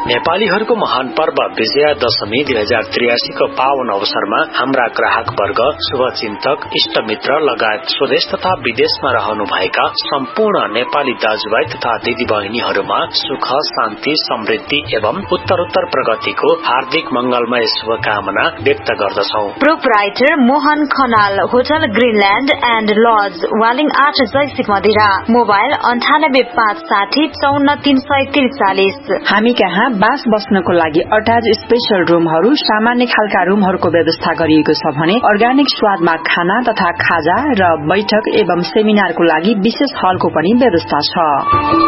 नेपालीहरूको महान पर्व विजयादशमी 2083 को पावन अवसरमा हाम्रा ग्राहक वर्ग, शुभचिन्तक, इष्टमित्र लगायत स्वदेश तथा विदेशमा रहनुभएका सम्पूर्ण नेपाली दाजुभाइ तथा दिदीबहिनीहरूमा सुख, शान्ति, समृद्धि एवं उत्तरोत्तर प्रगतिको हार्दिक मंगलमय शुभकामना व्यक्त गर्दछौ। Proprietor Mohan Khanal, hotel ग्रीनल्याण्ड and lodge, Waling 8 Jaisingh मदिरा, मोबाइल 9856544343। हामी कहाँ बास बस्नको लागि अट्याच स्पेशल रूमहरू, सामान्य खालका रूमहरूको व्यवस्था गरिएको छ भने अर्ग्यानिक स्वादमा खाना तथा खाजा र बैठक एवं सेमिनारको लागि विशेष हलको पनि व्यवस्था छ।